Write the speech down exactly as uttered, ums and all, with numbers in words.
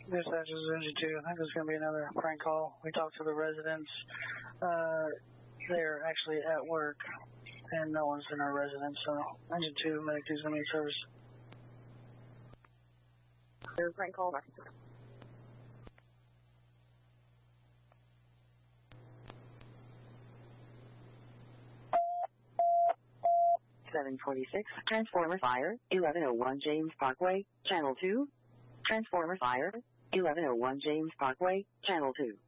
Dispatch is engine two. I think there's going to be another prank call. We talked to the residents. Uh, they're actually at work, and no one's in our residence, so engine two, medic two is going to be in service. There's a prank call. seven forty-six, Transformer Fire, eleven oh one James Parkway, Channel two. Transformer Fire, eleven oh one James Parkway, Channel two.